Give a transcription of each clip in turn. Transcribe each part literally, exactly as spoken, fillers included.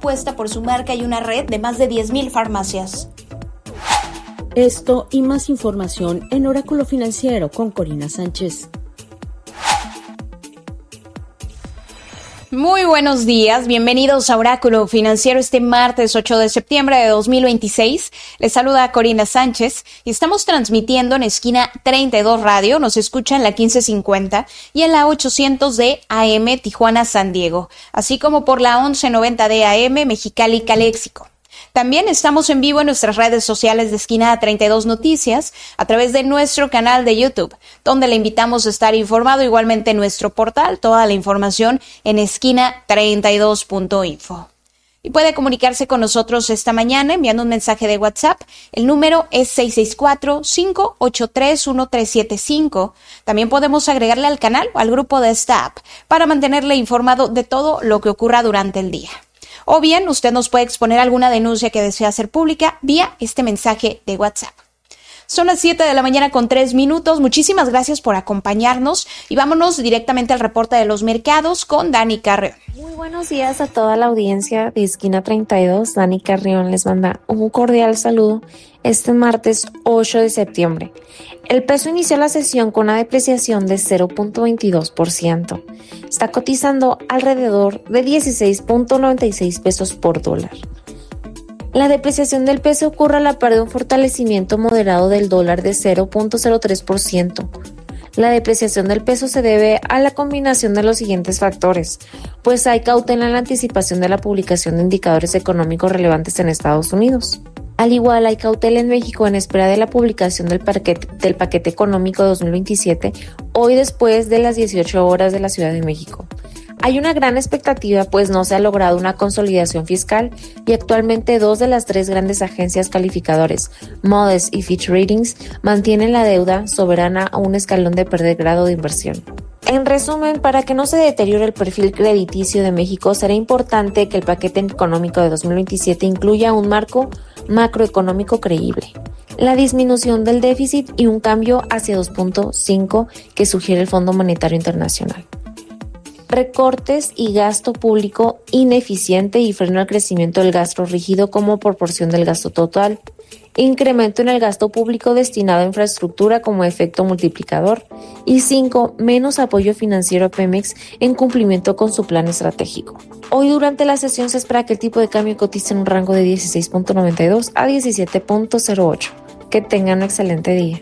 apuesta por su marca y una red de más de diez mil farmacias. Esto y más información en Oráculo Financiero con Corina Sánchez. Muy buenos días, bienvenidos a Oráculo Financiero este martes ocho de septiembre de dos mil veintiséis. Les saluda Corina Sánchez y estamos transmitiendo en Esquina treinta y dos Radio, nos escucha en la quince cincuenta y en la ochocientos de A M Tijuana San Diego, así como por la once noventa de A M Mexicali Caléxico. También estamos en vivo en nuestras redes sociales de Esquina treinta y dos Noticias a través de nuestro canal de YouTube, donde le invitamos a estar informado, igualmente en nuestro portal, toda la información en esquina treinta y dos punto info. Y puede comunicarse con nosotros esta mañana enviando un mensaje de WhatsApp. El número es seis seis cuatro, cinco ocho tres, uno tres siete cinco. También podemos agregarle al canal o al grupo de esta app para mantenerle informado de todo lo que ocurra durante el día. O bien, usted nos puede exponer alguna denuncia que desea hacer pública vía este mensaje de WhatsApp. Son las siete de la mañana con tres minutos. Muchísimas gracias por acompañarnos y vámonos directamente al reporte de los mercados con Dani Carrión. Muy buenos días a toda la audiencia de Esquina treinta y dos. Dani Carrión les manda un cordial saludo este martes ocho de septiembre. El peso inició la sesión con una depreciación de cero punto veintidós por ciento. Está cotizando alrededor de dieciséis punto noventa y seis pesos por dólar. La depreciación del peso ocurre a la par de un fortalecimiento moderado del dólar de cero punto cero tres por ciento. La depreciación del peso se debe a la combinación de los siguientes factores, pues hay cautela en la anticipación de la publicación de indicadores económicos relevantes en Estados Unidos. Al igual, hay cautela en México en espera de la publicación del paquete, del paquete económico de dos mil veintisiete, hoy después de las dieciocho horas de la Ciudad de México. Hay una gran expectativa, pues no se ha logrado una consolidación fiscal y actualmente dos de las tres grandes agencias calificadores, Moody's y Fitch Ratings, mantienen la deuda soberana a un escalón de perder grado de inversión. En resumen, para que no se deteriore el perfil crediticio de México, será importante que el paquete económico de dos mil veintisiete incluya un marco macroeconómico creíble, la disminución del déficit y un cambio hacia dos punto cinco que sugiere el Fondo Monetario Internacional. Recortes y gasto público ineficiente y freno al crecimiento del gasto rígido como proporción del gasto total. Incremento en el gasto público destinado a infraestructura como efecto multiplicador. Y cinco. Menos apoyo financiero a Pemex en cumplimiento con su plan estratégico. Hoy durante la sesión se espera que el tipo de cambio cotice en un rango de dieciséis punto noventa y dos a diecisiete punto cero ocho. Que tengan un excelente día.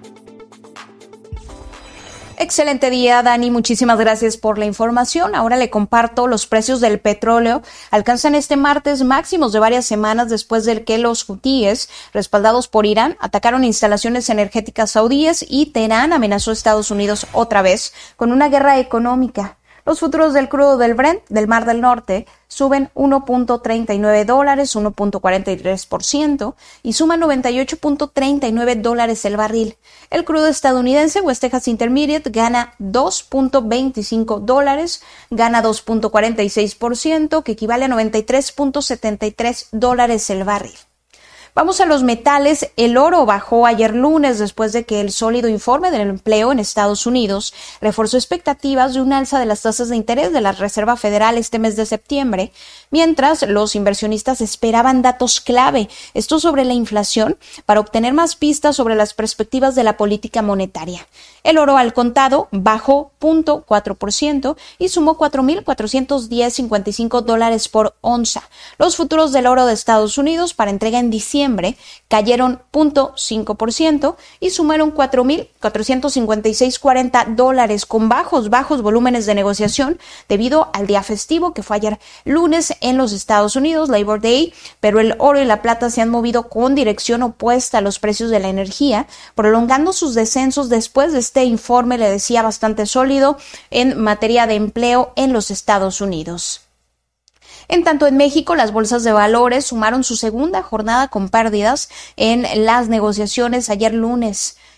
Excelente día, Dani. Muchísimas gracias por la información. Ahora le comparto los precios del petróleo. Alcanzan este martes máximos de varias semanas después de que los hutíes, respaldados por Irán, atacaron instalaciones energéticas saudíes y Teherán amenazó a Estados Unidos otra vez con una guerra económica. Los futuros del crudo del Brent del Mar del Norte suben uno punto treinta y nueve dólares, uno punto cuarenta y tres por ciento y suman noventa y ocho punto treinta y nueve dólares el barril. El crudo estadounidense West Texas Intermediate gana dos punto veinticinco dólares, gana dos punto cuarenta y seis por ciento, que equivale a noventa y tres punto setenta y tres dólares el barril. Vamos a los metales. El oro bajó ayer lunes después de que el sólido informe del empleo en Estados Unidos reforzó expectativas de un alza de las tasas de interés de la Reserva Federal este mes de septiembre, mientras los inversionistas esperaban datos clave, esto sobre la inflación, para obtener más pistas sobre las perspectivas de la política monetaria. El oro al contado bajó cero punto cuatro por ciento y sumó cuatro mil cuatrocientos diez punto cincuenta y cinco dólares por onza. Los futuros del oro de Estados Unidos para entrega en diciembre cayeron cero punto cinco por ciento y sumaron cuatro mil cuatrocientos cincuenta y seis punto cuarenta dólares con bajos, bajos volúmenes de negociación debido al día festivo que fue ayer lunes en los Estados Unidos, Labor Day, pero el oro y la plata se han movido con dirección opuesta a los precios de la energía, prolongando sus descensos después de este informe, le decía, bastante sólido en materia de empleo en los Estados Unidos. En tanto, en México, las bolsas de valores sumaron su segunda jornada con pérdidas en las negociaciones ayer lunes.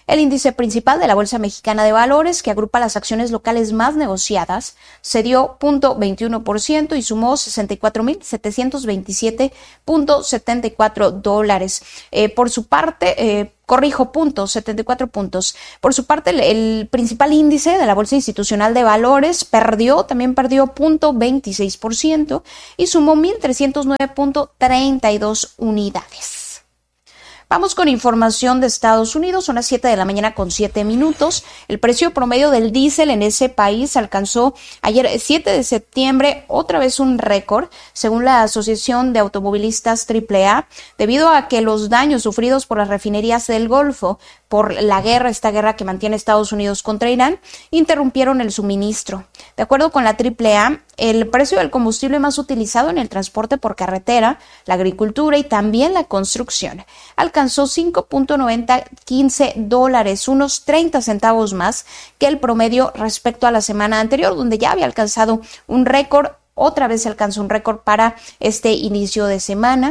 El índice principal de la Bolsa Mexicana de Valores, que agrupa las acciones locales más negociadas, cedió cero punto veintiuno por ciento y sumó sesenta y cuatro mil setecientos veintisiete punto setenta y cuatro dólares. Eh, por su parte, eh, Corrijo, puntos, setenta y cuatro puntos. Por su parte, el, el principal índice de la Bolsa Institucional de Valores perdió, también perdió cero punto veintiséis por ciento y sumó mil trescientos nueve punto treinta y dos unidades. Vamos con información de Estados Unidos, son las siete de la mañana con siete minutos. El precio promedio del diésel en ese país alcanzó ayer siete de septiembre otra vez un récord, según la Asociación de Automovilistas triple A, debido a que los daños sufridos por las refinerías del Golfo por la guerra, esta guerra que mantiene Estados Unidos contra Irán, interrumpieron el suministro. De acuerdo con la triple A, el precio del combustible más utilizado en el transporte por carretera, la agricultura y también la construcción alcanzó cinco punto noventa quince dólares, unos treinta centavos más que el promedio respecto a la semana anterior, donde ya había alcanzado un récord. Otra vez se alcanzó un récord para este inicio de semana.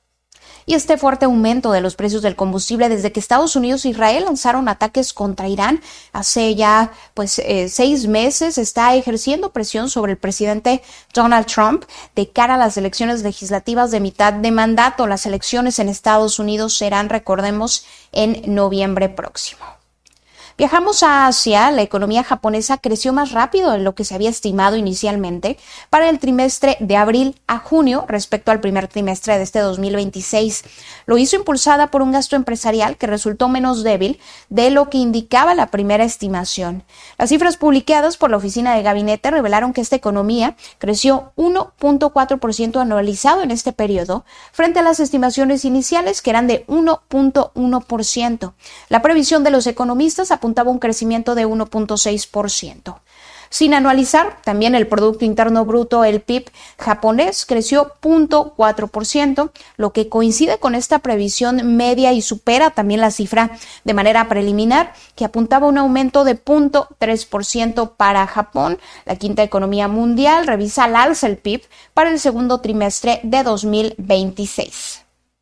Y este fuerte aumento de los precios del combustible desde que Estados Unidos e Israel lanzaron ataques contra Irán hace ya pues eh, seis meses está ejerciendo presión sobre el presidente Donald Trump de cara a las elecciones legislativas de mitad de mandato. Las elecciones en Estados Unidos serán, recordemos, en noviembre próximo. Viajamos a Asia. La economía japonesa creció más rápido de lo que se había estimado inicialmente para el trimestre de abril a junio respecto al primer trimestre de este dos mil veintiséis. Lo hizo impulsada por un gasto empresarial que resultó menos débil de lo que indicaba la primera estimación. Las cifras publicadas por la oficina de gabinete revelaron que esta economía creció uno punto cuatro por ciento anualizado en este periodo frente a las estimaciones iniciales que eran de uno punto uno por ciento. La previsión de los economistas apuntaba un crecimiento de uno punto seis por ciento. Sin anualizar, también el Producto Interno Bruto, el P I B japonés, creció cero punto cuatro por ciento, lo que coincide con esta previsión media y supera también la cifra de manera preliminar, que apuntaba un aumento de cero punto tres por ciento para Japón. La quinta economía mundial revisa al alza el P I B para el segundo trimestre de dos mil veintiséis.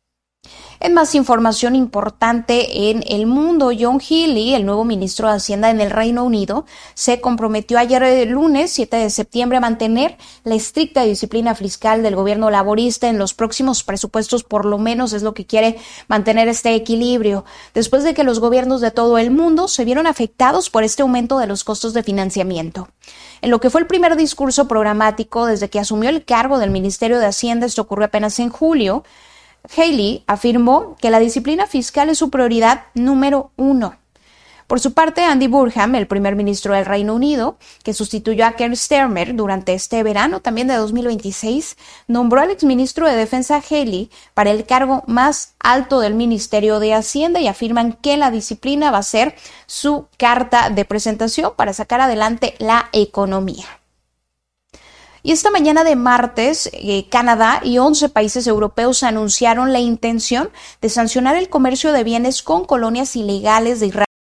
En más información importante en el mundo, John Healey, el nuevo ministro de Hacienda en el Reino Unido, se comprometió ayer el lunes siete de septiembre a mantener la estricta disciplina fiscal del gobierno laborista en los próximos presupuestos, por lo menos es lo que quiere mantener este equilibrio, después de que los gobiernos de todo el mundo se vieron afectados por este aumento de los costos de financiamiento. En lo que fue el primer discurso programático desde que asumió el cargo del Ministerio de Hacienda, esto ocurrió apenas en julio, Healey afirmó que la disciplina fiscal es su prioridad número uno. Por su parte, Andy Burnham, el primer ministro del Reino Unido, que sustituyó a Keir Starmer durante este verano también de dos mil veintiséis, nombró al exministro de Defensa Healey para el cargo más alto del Ministerio de Hacienda y afirman que la disciplina va a ser su carta de presentación para sacar adelante la economía. Y esta mañana de martes, eh, Canadá y once países europeos anunciaron la intención de sancionar el comercio de bienes con colonias ilegales de Israel.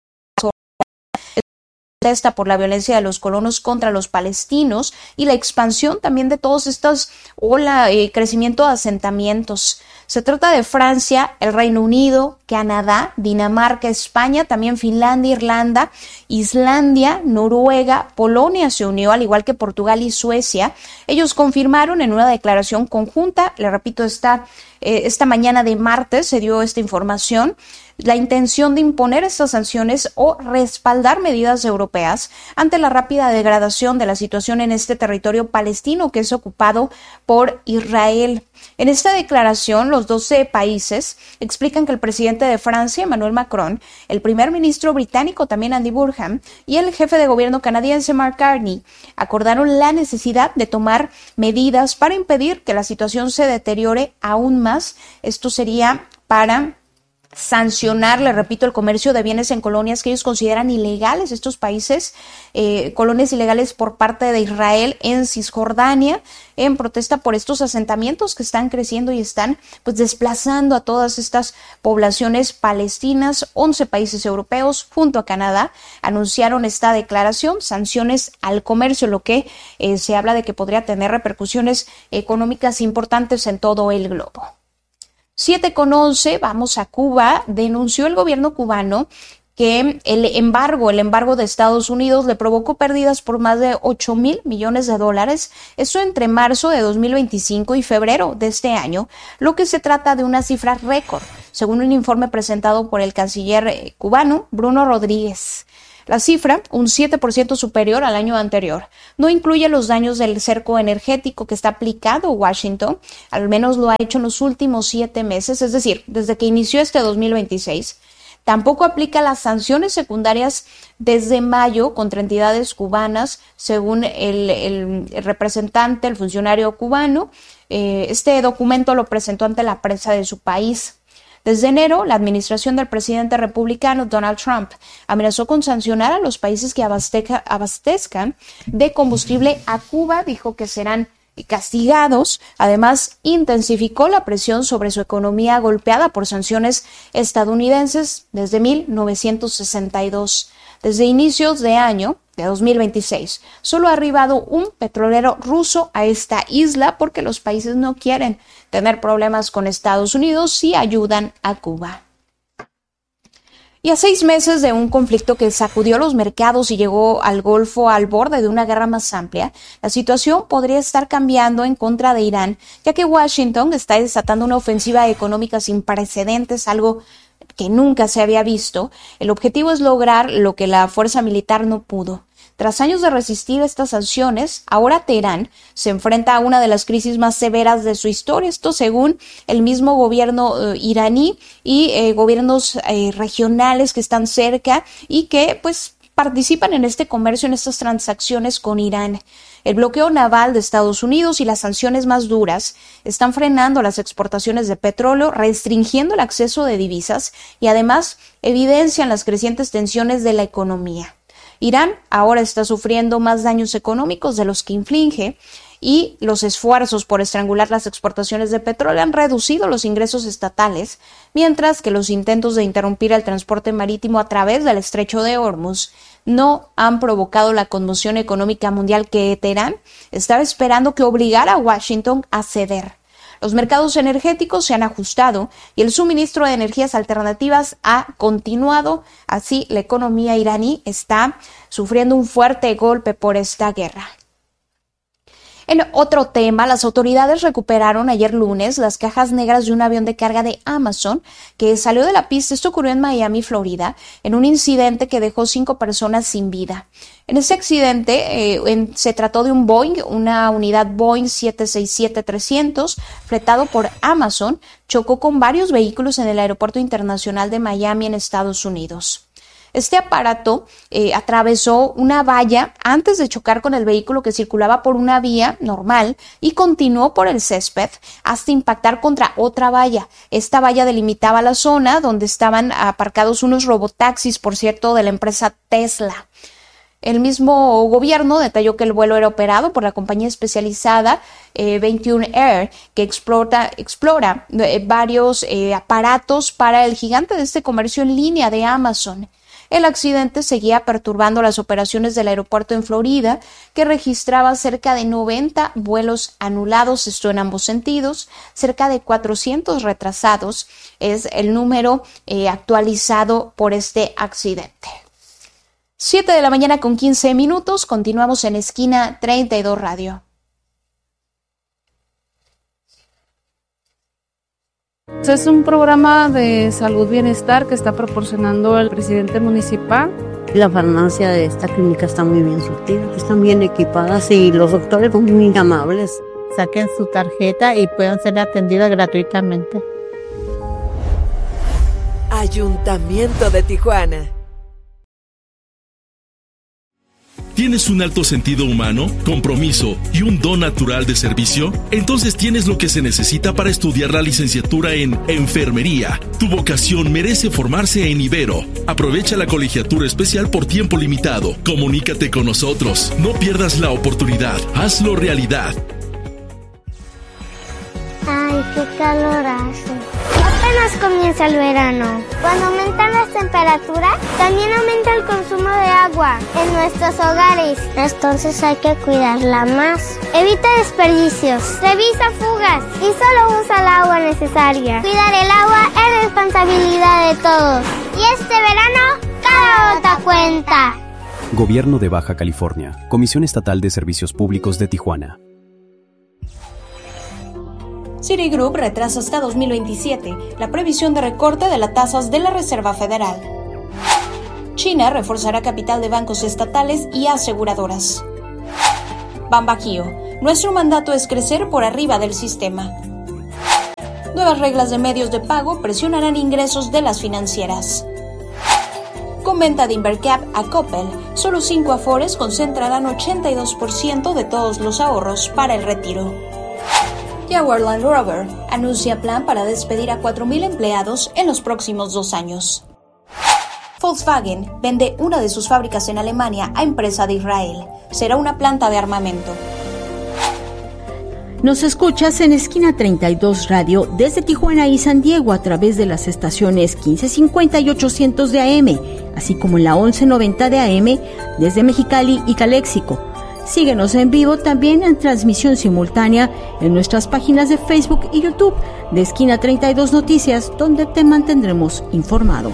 Protesta por la violencia de los colonos contra los palestinos y la expansión también de todos estos ola, eh, crecimiento de asentamientos. Se trata de Francia, el Reino Unido, Canadá, Dinamarca, España, también Finlandia, Irlanda, Islandia, Noruega, Polonia se unió, al igual que Portugal y Suecia. Ellos confirmaron en una declaración conjunta, le repito, esta, eh, esta mañana de martes se dio esta información, la intención de imponer estas sanciones o respaldar medidas europeas ante la rápida degradación de la situación en este territorio palestino que es ocupado por Israel. En esta declaración, los doce países explican que el presidente de Francia, Emmanuel Macron, el primer ministro británico, también Andy Burnham, y el jefe de gobierno canadiense, Mark Carney, acordaron la necesidad de tomar medidas para impedir que la situación se deteriore aún más. Esto sería para sancionar, le repito, el comercio de bienes en colonias que ellos consideran ilegales, estos países, eh, colonias ilegales por parte de Israel en Cisjordania, en protesta por estos asentamientos que están creciendo y están pues desplazando a todas estas poblaciones palestinas. once países europeos junto a Canadá anunciaron esta declaración, sanciones al comercio, lo que eh, se habla de que podría tener repercusiones económicas importantes en todo el globo. siete con once, vamos a Cuba. Denunció el gobierno cubano que el embargo, el embargo de Estados Unidos le provocó pérdidas por más de ocho mil millones de dólares, eso entre marzo de dos mil veinticinco y febrero de este año, lo que se trata de una cifra récord, según un informe presentado por el canciller cubano Bruno Rodríguez. La cifra, un siete por ciento superior al año anterior, no incluye los daños del cerco energético que está aplicado Washington, al menos lo ha hecho en los últimos siete meses, es decir, desde que inició este dos mil veintiséis. Tampoco aplica las sanciones secundarias desde mayo contra entidades cubanas, según el, el, el representante, el funcionario cubano. Eh, este documento lo presentó ante la prensa de su país. Desde enero, la administración del presidente republicano Donald Trump amenazó con sancionar a los países que abastezca, abastezcan de combustible a Cuba, dijo que serán castigados. Además, intensificó la presión sobre su economía golpeada por sanciones estadounidenses desde mil novecientos sesenta y dos. Desde inicios de año de dos mil veintiséis, solo ha arribado un petrolero ruso a esta isla porque los países no quieren tener problemas con Estados Unidos si ayudan a Cuba. Y a seis meses de un conflicto que sacudió los mercados y llegó al Golfo al borde de una guerra más amplia, la situación podría estar cambiando en contra de Irán, ya que Washington está desatando una ofensiva económica sin precedentes, algo que nunca se había visto. El objetivo es lograr lo que la fuerza militar no pudo. Tras años de resistir estas sanciones, ahora Teherán se enfrenta a una de las crisis más severas de su historia, esto según el mismo gobierno eh, iraní y eh, gobiernos eh, regionales que están cerca y que pues participan en este comercio, en estas transacciones con Irán. El bloqueo naval de Estados Unidos y las sanciones más duras están frenando las exportaciones de petróleo, restringiendo el acceso de divisas y además evidencian las crecientes tensiones de la economía. Irán ahora está sufriendo más daños económicos de los que inflige y los esfuerzos por estrangular las exportaciones de petróleo han reducido los ingresos estatales, mientras que los intentos de interrumpir el transporte marítimo a través del estrecho de Hormuz no han provocado la conmoción económica mundial que Teherán estaba esperando que obligara a Washington a ceder. Los mercados energéticos se han ajustado y el suministro de energías alternativas ha continuado. Así, la economía iraní está sufriendo un fuerte golpe por esta guerra. En otro tema, las autoridades recuperaron ayer lunes las cajas negras de un avión de carga de Amazon que salió de la pista. Esto ocurrió en Miami, Florida, en un incidente que dejó cinco personas sin vida. En ese accidente eh, en, se trató de un Boeing, una unidad Boeing siete seis siete trescientos, fletado por Amazon, chocó con varios vehículos en el Aeropuerto Internacional de Miami en Estados Unidos. Este aparato eh, atravesó una valla antes de chocar con el vehículo que circulaba por una vía normal y continuó por el césped hasta impactar contra otra valla. Esta valla delimitaba la zona donde estaban aparcados unos robotaxis, por cierto, de la empresa Tesla. El mismo gobierno detalló que el vuelo era operado por la compañía especializada eh, veintiuno Air, que explora, explora eh, varios eh, aparatos para el gigante de este comercio en línea de Amazon. El accidente seguía perturbando las operaciones del aeropuerto en Florida, que registraba cerca de noventa vuelos anulados, esto en ambos sentidos, cerca de cuatrocientos retrasados, es el número eh, actualizado por este accidente. siete de la mañana con quince minutos, continuamos en Esquina treinta y dos Radio. Es un programa de salud bienestar que está proporcionando el presidente municipal. La farmacia de esta clínica está muy bien surtida, están bien equipadas y los doctores son muy amables. Saquen su tarjeta y puedan ser atendidas gratuitamente. Ayuntamiento de Tijuana. ¿Tienes un alto sentido humano, compromiso y un don natural de servicio? Entonces tienes lo que se necesita para estudiar la licenciatura en Enfermería. Tu vocación merece formarse en Ibero. Aprovecha la colegiatura especial por tiempo limitado. Comunícate con nosotros. No pierdas la oportunidad. Hazlo realidad. Ay, qué calor hace. Apenas comienza el verano. Cuando aumentan las temperaturas, también aumenta el consumo de agua en nuestros hogares. Entonces hay que cuidarla más. Evita desperdicios, revisa fugas y solo usa el agua necesaria. Cuidar el agua es responsabilidad de todos. Y este verano, paga otra cuenta. Gobierno de Baja California, Comisión Estatal de Servicios Públicos de Tijuana. Citigroup retrasa hasta dos mil veintisiete la previsión de recorte de las tasas de la Reserva Federal. China reforzará capital de bancos estatales y aseguradoras. Banbajío, nuestro mandato es crecer por arriba del sistema. Nuevas reglas de medios de pago presionarán ingresos de las financieras. Con venta de Invercap a Coppel, solo cinco Afores concentrarán ochenta y dos por ciento de todos los ahorros para el retiro. Jaguar Land Rover anuncia plan para despedir a cuatro mil empleados en los próximos dos años. Volkswagen vende una de sus fábricas en Alemania a empresa de Israel. Será una planta de armamento. Nos escuchas en Esquina treinta y dos Radio desde Tijuana y San Diego a través de las estaciones quince cincuenta y ochocientos de A M, así como en la once noventa de A M desde Mexicali y Caléxico. Síguenos en vivo también en transmisión simultánea en nuestras páginas de Facebook y YouTube de Esquina treinta y dos Noticias, donde te mantendremos informado.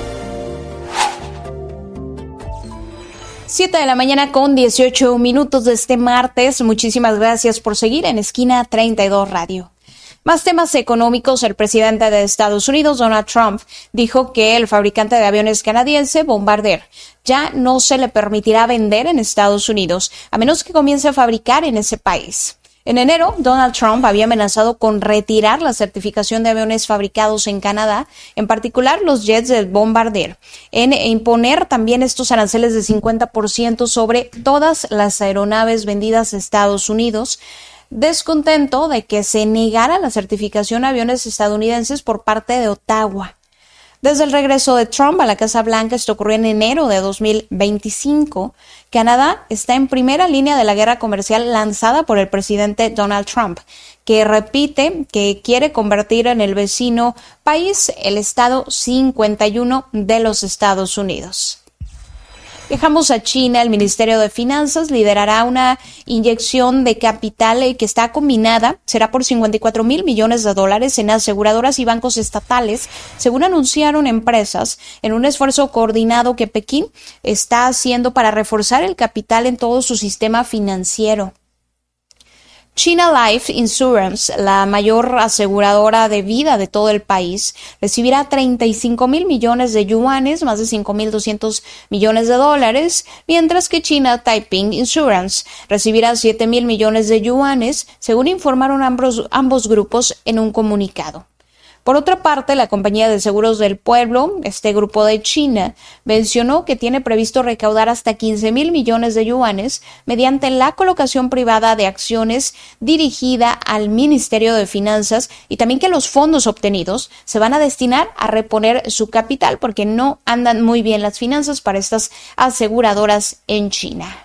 siete de la mañana con dieciocho minutos de este martes. Muchísimas gracias por seguir en Esquina treinta y dos Radio. Más temas económicos. El presidente de Estados Unidos, Donald Trump, dijo que el fabricante de aviones canadiense Bombardier ya no se le permitirá vender en Estados Unidos a menos que comience a fabricar en ese país. En enero, Donald Trump había amenazado con retirar la certificación de aviones fabricados en Canadá, en particular los jets del Bombardier, en imponer también estos aranceles de cincuenta por ciento sobre todas las aeronaves vendidas a Estados Unidos, descontento de que se negara la certificación a aviones estadounidenses por parte de Ottawa. Desde el regreso de Trump a la Casa Blanca, esto ocurrió en enero de dos mil veinticinco, Canadá está en primera línea de la guerra comercial lanzada por el presidente Donald Trump, que repite que quiere convertir en el vecino país el estado cincuenta y uno de los Estados Unidos. Viajamos a China. El Ministerio de Finanzas liderará una inyección de capital que está combinada, será por cincuenta y cuatro mil millones de dólares en aseguradoras y bancos estatales, según anunciaron empresas, en un esfuerzo coordinado que Pekín está haciendo para reforzar el capital en todo su sistema financiero. China Life Insurance, la mayor aseguradora de vida de todo el país, recibirá treinta y cinco mil millones de yuanes, más de cinco mil doscientos millones de dólares, mientras que China Taiping Insurance recibirá siete mil millones de yuanes, según informaron ambos, ambos grupos en un comunicado. Por otra parte, la Compañía de Seguros del Pueblo, este grupo de China, mencionó que tiene previsto recaudar hasta quince mil millones de yuanes mediante la colocación privada de acciones dirigida al Ministerio de Finanzas y también que los fondos obtenidos se van a destinar a reponer su capital porque no andan muy bien las finanzas para estas aseguradoras en China.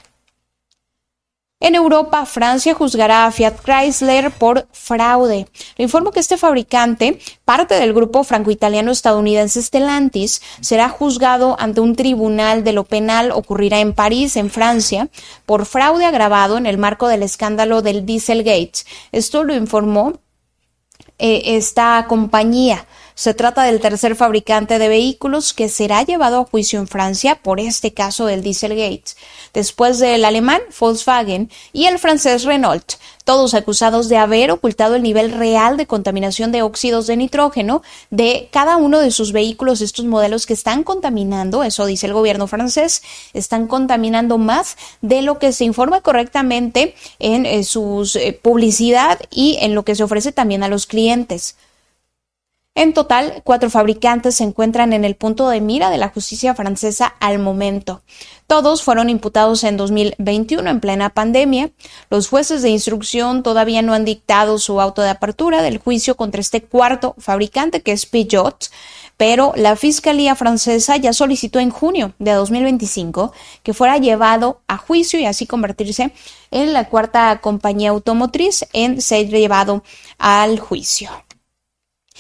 En Europa, Francia juzgará a Fiat Chrysler por fraude. Le informo que este fabricante, parte del grupo franco-italiano-estadounidense Stellantis, será juzgado ante un tribunal de lo penal, ocurrirá en París, en Francia, por fraude agravado en el marco del escándalo del Dieselgate. Esto lo informó eh, esta compañía. Se trata del tercer fabricante de vehículos que será llevado a juicio en Francia por este caso del Dieselgate, después del alemán Volkswagen y el francés Renault, todos acusados de haber ocultado el nivel real de contaminación de óxidos de nitrógeno de cada uno de sus vehículos. Estos modelos que están contaminando, eso dice el gobierno francés, están contaminando más de lo que se informa correctamente en eh, su eh, publicidad y en lo que se ofrece también a los clientes. En total, cuatro fabricantes se encuentran en el punto de mira de la justicia francesa al momento. Todos fueron imputados en dos mil veintiuno en plena pandemia. Los jueces de instrucción todavía no han dictado su auto de apertura del juicio contra este cuarto fabricante, que es Peugeot, pero la Fiscalía francesa ya solicitó en junio de dos mil veinticinco que fuera llevado a juicio y así convertirse en la cuarta compañía automotriz en ser llevado al juicio.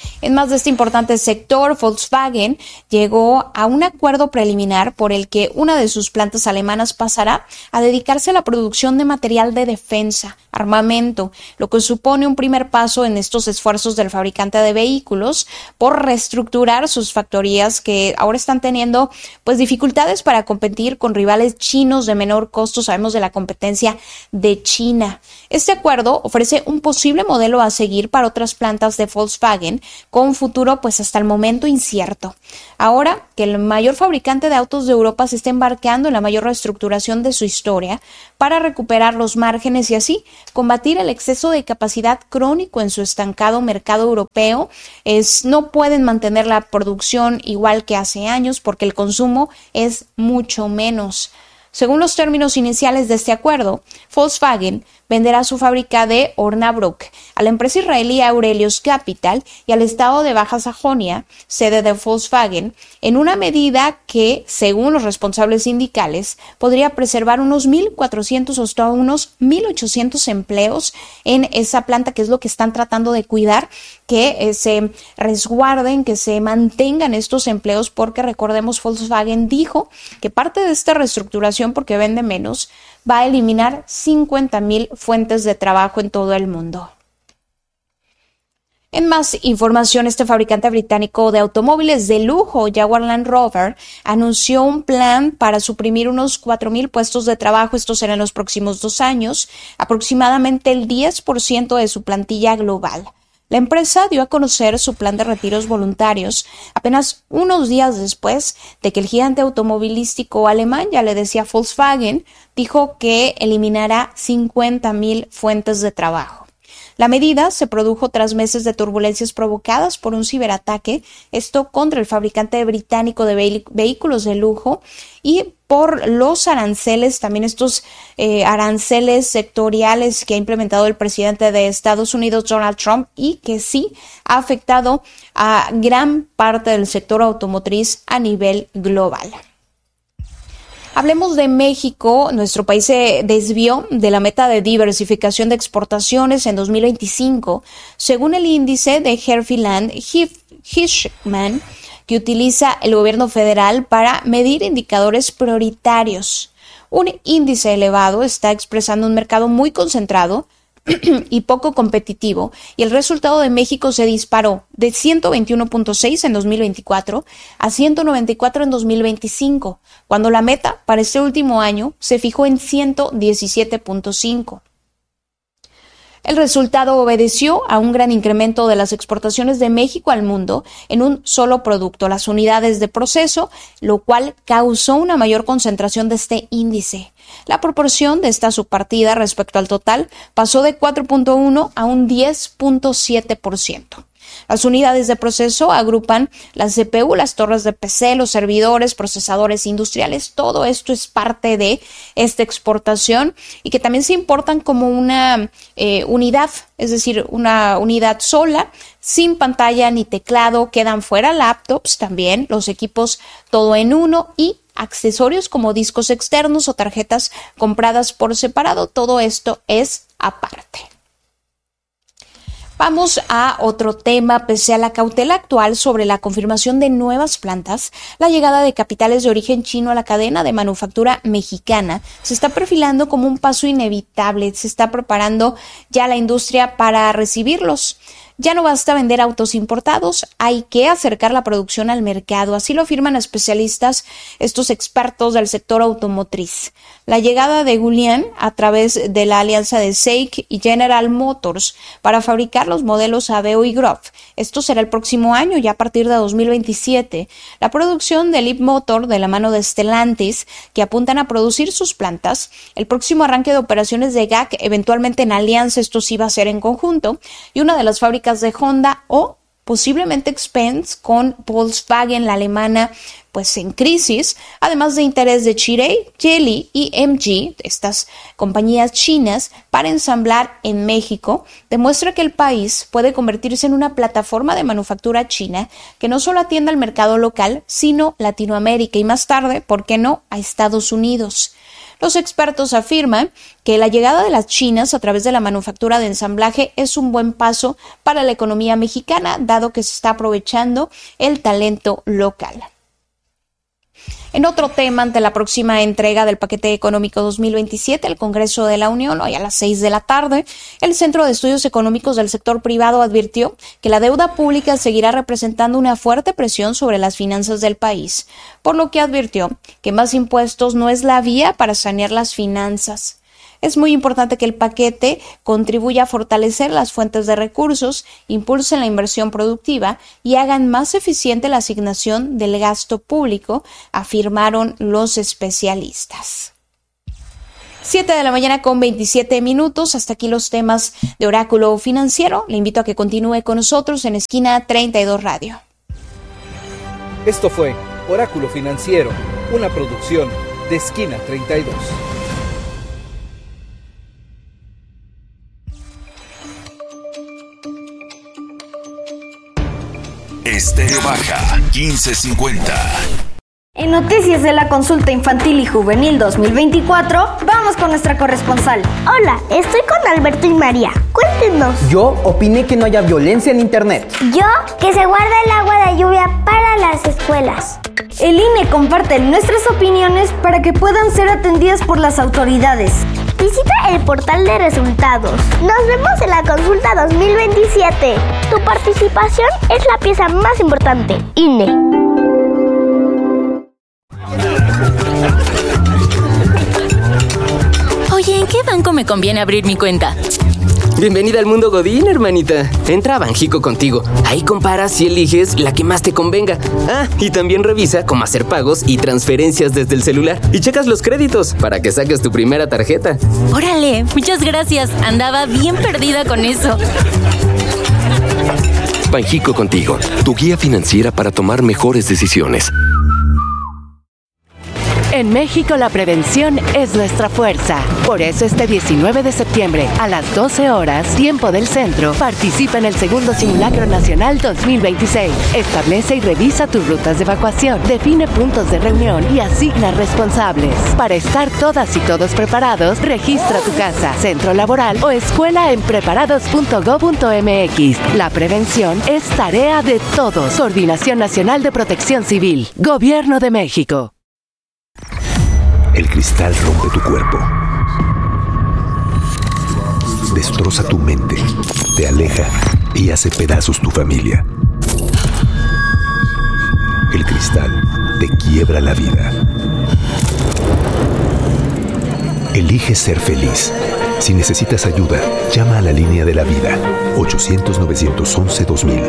En más de este importante sector, Volkswagen llegó a un acuerdo preliminar por el que una de sus plantas alemanas pasará a dedicarse a la producción de material de defensa, armamento, lo que supone un primer paso en estos esfuerzos del fabricante de vehículos por reestructurar sus factorías que ahora están teniendo pues dificultades para competir con rivales chinos de menor costo. Sabemos de la competencia de China. Este acuerdo ofrece un posible modelo a seguir para otras plantas de Volkswagen con un futuro pues hasta el momento incierto. Ahora que el mayor fabricante de autos de Europa se está embarcando en la mayor reestructuración de su historia para recuperar los márgenes y así combatir el exceso de capacidad crónico en su estancado mercado europeo, es, no pueden mantener la producción igual que hace años porque el consumo es mucho menos. Según los términos iniciales de este acuerdo, Volkswagen venderá su fábrica de Osnabrück a la empresa israelí Aurelius Capital y al estado de Baja Sajonia, sede de Volkswagen, en una medida que, según los responsables sindicales, podría preservar unos mil cuatrocientos o hasta unos mil ochocientos empleos en esa planta, que es lo que están tratando de cuidar, que eh, se resguarden, que se mantengan estos empleos, porque recordemos, Volkswagen dijo que parte de esta reestructuración, porque vende menos, va a eliminar cincuenta mil fuentes de trabajo en todo el mundo. En más información, este fabricante británico de automóviles de lujo, Jaguar Land Rover, anunció un plan para suprimir unos cuatro mil puestos de trabajo. Estos serán los próximos dos años, aproximadamente el diez por ciento de su plantilla global. La empresa dio a conocer su plan de retiros voluntarios apenas unos días después de que el gigante automovilístico alemán, ya le decía Volkswagen, dijo que eliminará cincuenta mil fuentes de trabajo. La medida se produjo tras meses de turbulencias provocadas por un ciberataque, esto contra el fabricante británico de ve- vehículos de lujo, y por los aranceles, también estos eh, aranceles sectoriales que ha implementado el presidente de Estados Unidos, Donald Trump, y que sí ha afectado a gran parte del sector automotriz a nivel global. Hablemos de México. Nuestro país se desvió de la meta de diversificación de exportaciones en dos mil veinticinco, según el índice de Herfiland Hirschman, que utiliza el gobierno federal para medir indicadores prioritarios. Un índice elevado está expresando un mercado muy concentrado y poco competitivo, y el resultado de México se disparó de ciento veintiuno punto seis en dos mil veinticuatro a ciento noventa y cuatro en dos mil veinticinco, cuando la meta para este último año se fijó en ciento diecisiete punto cinco. El resultado obedeció a un gran incremento de las exportaciones de México al mundo en un solo producto, las unidades de proceso, lo cual causó una mayor concentración de este índice. La proporción de esta subpartida respecto al total pasó de cuatro punto uno a un diez punto siete por ciento. Las unidades de proceso agrupan las C P U, las torres de P C, los servidores, procesadores industriales. Todo esto es parte de esta exportación y que también se importan como una eh, unidad, es decir, una unidad sola, sin pantalla ni teclado. Quedan fuera laptops también, los equipos todo en uno y accesorios como discos externos o tarjetas compradas por separado. Todo esto es aparte. Vamos a otro tema. Pese a la cautela actual sobre la confirmación de nuevas plantas, la llegada de capitales de origen chino a la cadena de manufactura mexicana se está perfilando como un paso inevitable. Se está preparando ya la industria para recibirlos. Ya no basta vender autos importados, hay que acercar la producción al mercado, así lo afirman especialistas, estos expertos del sector automotriz. La llegada de Gulian a través de la alianza de SAIC y General Motors para fabricar los modelos Aveo y Grove. Esto será el próximo año, ya a partir de dos mil veintisiete. La producción del Leapmotor de la mano de Stellantis, que apuntan a producir sus plantas. El próximo arranque de operaciones de G A C, eventualmente en alianza, esto sí va a ser en conjunto. Y una de las fábricas de Honda o posiblemente Xpeng con Volkswagen, la alemana, pues en crisis, además de interés de Chery, Geely y M G, estas compañías chinas, para ensamblar en México, demuestra que el país puede convertirse en una plataforma de manufactura china que no solo atienda al mercado local, sino Latinoamérica y más tarde, ¿por qué no?, a Estados Unidos. Los expertos afirman que la llegada de las chinas a través de la manufactura de ensamblaje es un buen paso para la economía mexicana, dado que se está aprovechando el talento local. En otro tema, ante la próxima entrega del paquete económico dos mil veintisiete al Congreso de la Unión, hoy a las seis de la tarde, el Centro de Estudios Económicos del Sector Privado advirtió que la deuda pública seguirá representando una fuerte presión sobre las finanzas del país, por lo que advirtió que más impuestos no es la vía para sanear las finanzas. Es muy importante que el paquete contribuya a fortalecer las fuentes de recursos, impulsen la inversión productiva y hagan más eficiente la asignación del gasto público, afirmaron los especialistas. siete de la mañana con veintisiete minutos. Hasta aquí los temas de Oráculo Financiero. Le invito a que continúe con nosotros en Esquina treinta y dos Radio. Esto fue Oráculo Financiero, una producción de Esquina treinta y dos. Estéreo Baja quince cincuenta. En Noticias de la Consulta Infantil y Juvenil dos mil veinticuatro, vamos con nuestra corresponsal. Hola, estoy con Alberto y María. Cuéntenos. Yo opiné que no haya violencia en Internet. Yo, que se guarde el agua de lluvia para las escuelas. El I N E comparte nuestras opiniones para que puedan ser atendidas por las autoridades. Visita el portal de resultados. Nos vemos en la consulta dos mil veintisiete. Tu participación es la pieza más importante. I N E. Oye, ¿en qué banco me conviene abrir mi cuenta? Bienvenida al mundo Godín, hermanita. Entra a Banjico Contigo. Ahí comparas y eliges la que más te convenga. Ah, y también revisa cómo hacer pagos y transferencias desde el celular. Y checas los créditos para que saques tu primera tarjeta. Órale, muchas gracias. Andaba bien perdida con eso. Banjico Contigo, tu guía financiera para tomar mejores decisiones. En México la prevención es nuestra fuerza. Por eso este diecinueve de septiembre a las doce horas, tiempo del centro, participa en el segundo Simulacro Nacional dos mil veintiséis. Establece y revisa tus rutas de evacuación, define puntos de reunión y asigna responsables. Para estar todas y todos preparados, registra tu casa, centro laboral o escuela en preparados punto gob punto mx. La prevención es tarea de todos. Coordinación Nacional de Protección Civil. Gobierno de México. El cristal rompe tu cuerpo, destroza tu mente, te aleja y hace pedazos tu familia. El cristal te quiebra la vida. Elige ser feliz. Si necesitas ayuda, llama a la línea de la vida, ochocientos, novecientos once, dos mil.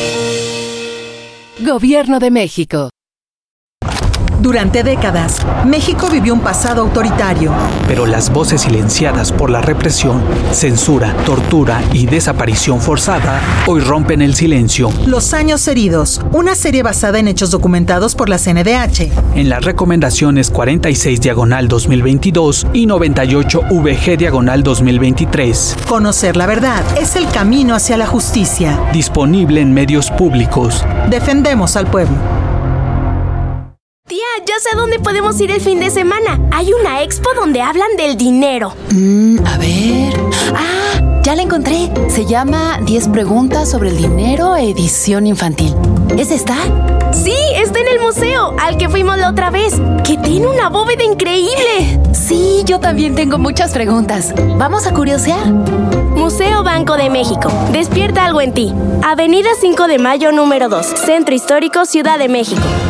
Gobierno de México. Durante décadas, México vivió un pasado autoritario. Pero las voces silenciadas por la represión, censura, tortura y desaparición forzada hoy rompen el silencio. Los años heridos, una serie basada en hechos documentados por la C N D H. En las recomendaciones cuarenta y seis diagonal dos mil veintidós y noventa y ocho V G diagonal dos mil veintitrés. Conocer la verdad es el camino hacia la justicia. Disponible en medios públicos. Defendemos al pueblo. Tía, ya sé a dónde podemos ir el fin de semana. Hay una expo donde hablan del dinero. Mm, a ver... ¡Ah! Ya la encontré. Se llama diez preguntas sobre el dinero, edición infantil. ¿Es esta? Sí, está en el museo, al que fuimos la otra vez, que tiene una bóveda increíble. Sí, yo también tengo muchas preguntas. ¿Vamos a curiosear? Museo Banco de México. Despierta algo en ti. Avenida cinco de mayo número dos, Centro Histórico, Ciudad de México.